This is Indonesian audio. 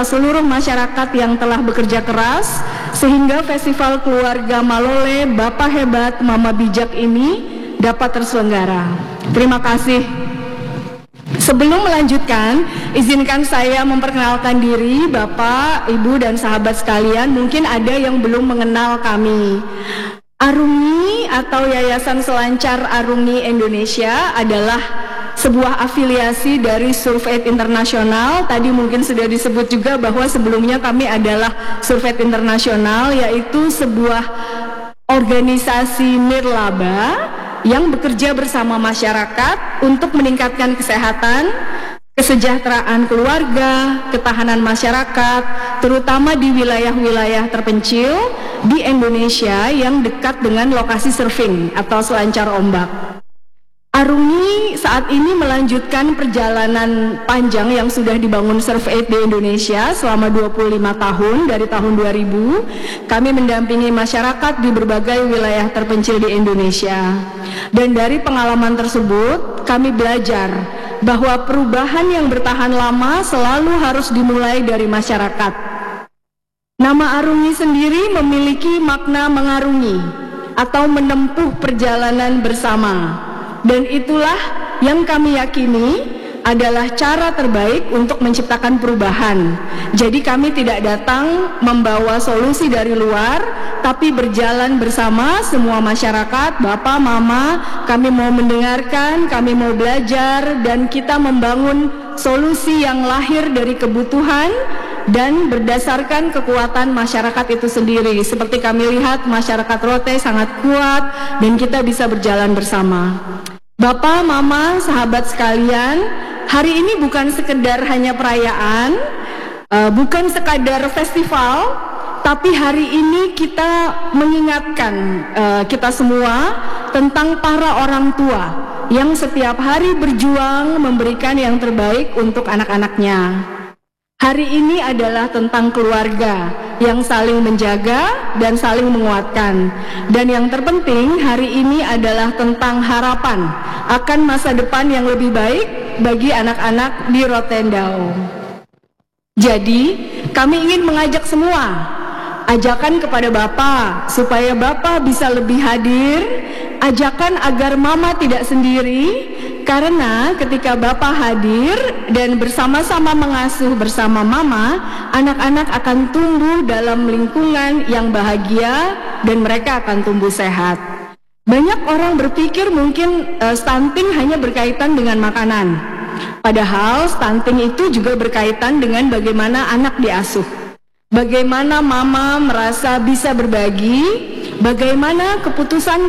atas seluruh masyarakat yang telah bekerja keras sehingga Festival Keluarga Malole Bapak Hebat Mama Bijak ini dapat terselenggara. Terima kasih. Sebelum melanjutkan, izinkan saya memperkenalkan diri Bapak, Ibu, dan sahabat sekalian. Mungkin ada yang belum mengenal kami. Arungi atau Yayasan Selancar Arungi Indonesia adalah sebuah afiliasi dari Survey Internasional. Tadi mungkin sudah disebut juga bahwa sebelumnya kami adalah Survey Internasional, yaitu sebuah organisasi nirlaba yang bekerja bersama masyarakat untuk meningkatkan kesehatan, kesejahteraan keluarga, ketahanan masyarakat, terutama di wilayah-wilayah terpencil di Indonesia yang dekat dengan lokasi surfing atau selancar ombak. Arungi saat ini melanjutkan perjalanan panjang yang sudah dibangun Surf8 di Indonesia selama 25 tahun dari tahun 2000. Kami mendampingi masyarakat di berbagai wilayah terpencil di Indonesia. Dan dari pengalaman tersebut, kami belajar bahwa perubahan yang bertahan lama selalu harus dimulai dari masyarakat. Nama Arungi sendiri memiliki makna mengarungi atau menempuh perjalanan bersama. Dan itulah yang kami yakini adalah cara terbaik untuk menciptakan perubahan. Jadi kami tidak datang membawa solusi dari luar, tapi berjalan bersama semua masyarakat, Bapak, Mama, kami mau mendengarkan, kami mau belajar, dan kita membangun solusi yang lahir dari kebutuhan dan berdasarkan kekuatan masyarakat itu sendiri. Seperti kami lihat masyarakat Rote sangat kuat dan kita bisa berjalan bersama. Bapak, Mama, sahabat sekalian, hari ini bukan sekedar hanya perayaan, bukan sekadar festival, tapi hari ini kita mengingatkan kita semua tentang para orang tua yang setiap hari berjuang memberikan yang terbaik untuk anak-anaknya. Hari ini adalah tentang keluarga yang saling menjaga dan saling menguatkan. Dan yang terpenting hari ini adalah tentang harapan akan masa depan yang lebih baik bagi anak-anak di Rotendao. Jadi kami ingin mengajak semua, ajakan kepada Bapak supaya Bapak bisa lebih hadir, ajakan agar Mama tidak sendiri. Karena ketika Bapak hadir dan bersama-sama mengasuh bersama Mama, anak-anak akan tumbuh dalam lingkungan yang bahagia dan mereka akan tumbuh sehat. Banyak orang berpikir mungkin stunting hanya berkaitan dengan makanan. Padahal stunting itu juga berkaitan dengan bagaimana anak diasuh. Bagaimana Mama merasa bisa berbagi, bagaimana keputusan